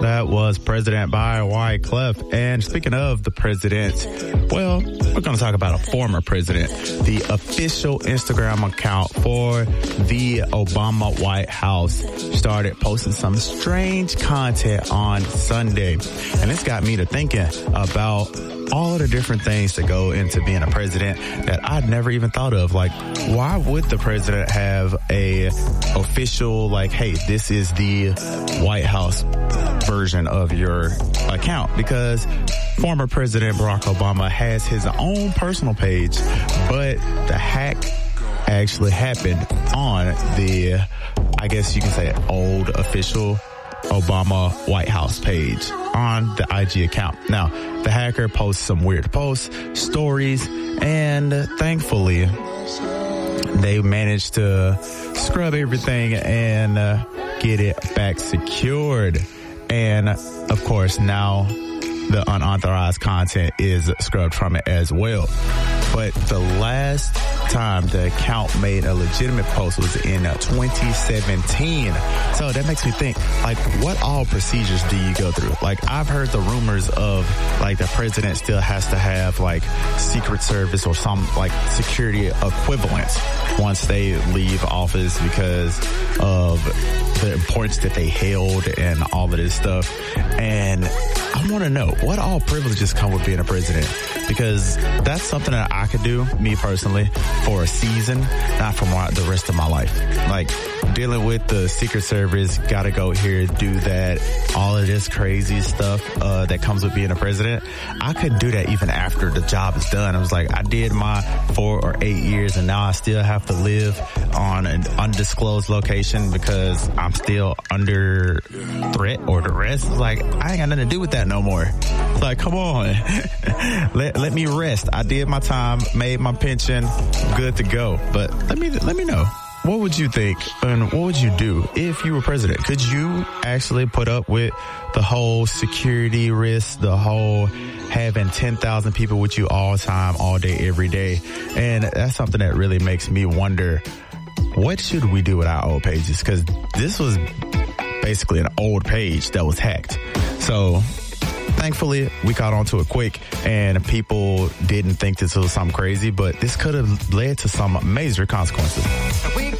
That was President by Wyclef. And speaking of the president, well, we're going to talk about a former president. The official Instagram account for the Obama White House started posting some strange content on Sunday. And this got me to thinking about all of the different things that go into being a president that I'd never even thought of. Like, why would the president have a official, like, hey, this is the White House version of your account? Because former President Barack Obama has his own personal page, but the hack actually happened on the, I guess you can say, old official Obama White House page on the IG account. Now, the hacker posts some weird posts, stories, and thankfully they managed to scrub everything and get it back secured. And of course, now the unauthorized content is scrubbed from it as well. But the last time the account made a legitimate post was in 2017. So that makes me think, like, what all procedures do you go through? Like, I've heard the rumors of, like, the president still has to have, like, Secret Service or some, like, security equivalents once they leave office because of the importance that they held and all of this stuff. And I want to know, what all privileges come with being a president? Because that's something that I could do, me personally, for a season, not for the rest of my life. Like, dealing with the Secret Service, gotta go here, do that, all of this crazy stuff that comes with being a president. I couldn't do that even after the job is done. I was like, I did my 4 or 8 years, and now I still have to live on an undisclosed location because I'm still under threat or duress. Like, I ain't got nothing to do with that no more. It's like, come on. Let me rest. I did my time, made my pension, good to go. But let me know. What would you think and what would you do if you were president? Could you actually put up with the whole security risk, the whole having 10,000 people with you all the time, all day, every day? And that's something that really makes me wonder, what should we do with our old pages? Because this was basically an old page that was hacked. So thankfully, we caught on to it quick, and people didn't think this was something crazy, but this could have led to some major consequences.